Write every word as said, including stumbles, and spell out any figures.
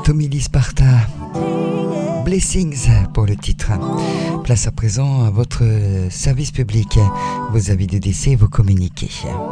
Tommy Lee Sparta, Blessings pour le titre. Place à présent à votre service public, vos avis de décès et vos communiqués.